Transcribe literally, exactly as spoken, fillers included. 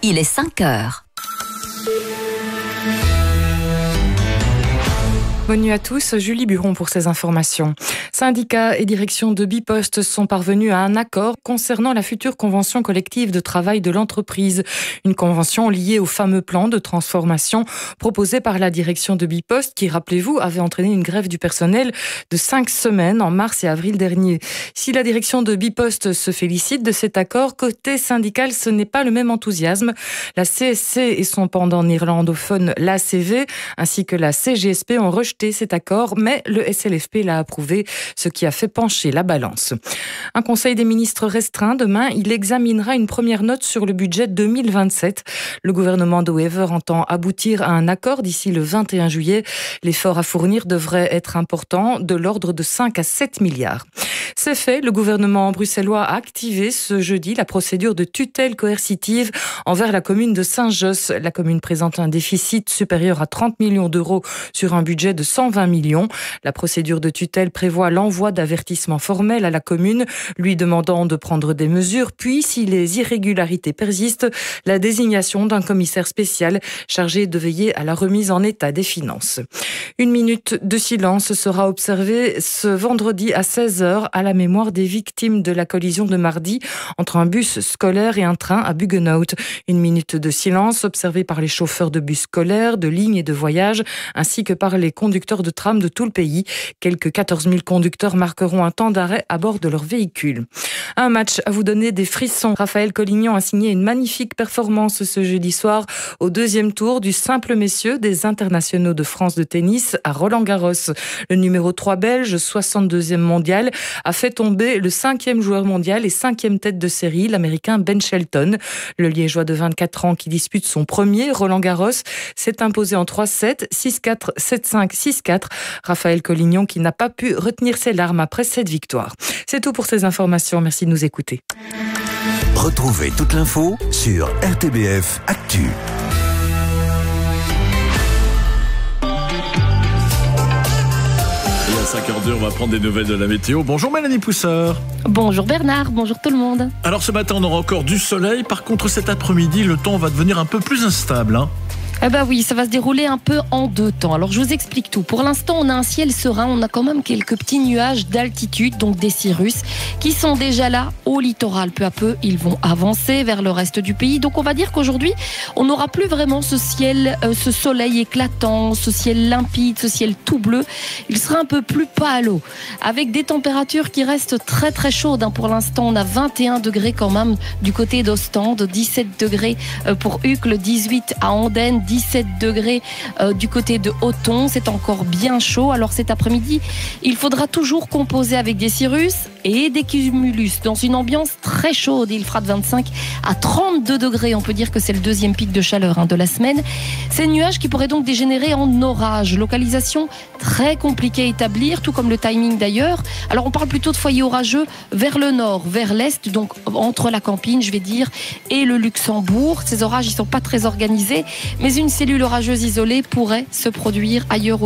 il est cinq heures. Bonne nuit à tous, Julie Buron pour ces informations. Syndicats et direction de Bipost sont parvenus à un accord concernant la future convention collective de travail de l'entreprise. Une convention liée au fameux plan de transformation proposé par la direction de Bipost qui, rappelez-vous, avait entraîné une grève du personnel de cinq semaines en mars et avril dernier. Si la direction de Bipost se félicite de cet accord, côté syndical, ce n'est pas le même enthousiasme. La C S C et son pendant néerlandophone, l'A C V, ainsi que la C G S P ont rejeté cet accord, mais le S L F P l'a approuvé, ce qui a fait pencher la balance. Un conseil des ministres restreint. Demain, il examinera une première note sur le budget deux mille vingt-sept. Le gouvernement de Wever entend aboutir à un accord d'ici le vingt et un juillet. L'effort à fournir devrait être important, de l'ordre de cinq à sept milliards. C'est fait, le gouvernement bruxellois a activé ce jeudi la procédure de tutelle coercitive envers la commune de Saint-Josse. La commune présente un déficit supérieur à trente millions d'euros sur un budget de cent vingt millions. La procédure de tutelle prévoit l'envoi d'avertissements formels à la commune, lui demandant de prendre des mesures, puis, si les irrégularités persistent, la désignation d'un commissaire spécial chargé de veiller à la remise en état des finances. Une minute de silence sera observée ce vendredi à seize heures à la mémoire des victimes de la collision de mardi entre un bus scolaire et un train à Buggenhout. Une minute de silence observée par les chauffeurs de bus scolaires, de lignes et de voyage, ainsi que par les conducteurs de tram de tout le pays. Quelques quatorze mille conducteurs marqueront un temps d'arrêt à bord de leur véhicule. Un match à vous donner des frissons. Raphaël Collignon a signé une magnifique performance ce jeudi soir au deuxième tour du simple messieurs des internationaux de France de tennis à Roland-Garros. Le numéro trois belge, soixante-deuxième mondial, a fait tomber le cinquième joueur mondial et cinquième tête de série, l'américain Ben Shelton. Le liégeois de vingt-quatre ans qui dispute son premier Roland-Garros s'est imposé en trois sept, six quatre, sept cinq, six quatre. Raphaël Collignon qui n'a pas pu retenir ses larmes après cette victoire. C'est tout pour ces informations. Merci de nous écouter. Retrouvez toute l'info sur R T B F Actu. cinq heures deux, on va prendre des nouvelles de la météo. Bonjour Mélanie Pousseur. Bonjour Bernard, bonjour tout le monde. Alors ce matin, on aura encore du soleil. Par contre, cet après-midi, le temps va devenir un peu plus instable. Hein. Eh ben oui, ça va se dérouler un peu en deux temps. Alors je vous explique tout. Pour l'instant, on a un ciel serein, on a quand même quelques petits nuages d'altitude, donc des cirrus, qui sont déjà là au littoral. Peu à peu, ils vont avancer vers le reste du pays. Donc on va dire qu'aujourd'hui, on n'aura plus vraiment ce ciel, euh, ce soleil éclatant, ce ciel limpide, ce ciel tout bleu. Il sera un peu plus pâle, avec des températures qui restent très très chaudes. Hein. Pour l'instant, on a vingt et un degrés quand même du côté d'Ostende, dix-sept degrés pour Uccle, dix-huit à Andenne, dix-sept degrés euh, du côté de Othon. C'est encore bien chaud. Alors cet après-midi, il faudra toujours composer avec des cirrus et des cumulus dans une ambiance très chaude. Il fera de vingt-cinq à trente-deux degrés. On peut dire que c'est le deuxième pic de chaleur hein, de la semaine. Ces nuages qui pourraient donc dégénérer en orage. Localisation très compliquée à établir, tout comme le timing d'ailleurs. Alors on parle plutôt de foyers orageux vers le nord, vers l'est, donc entre la Campine, je vais dire, et le Luxembourg. Ces orages, ils sont pas très organisés, mais une cellule orageuse isolée pourrait se produire ailleurs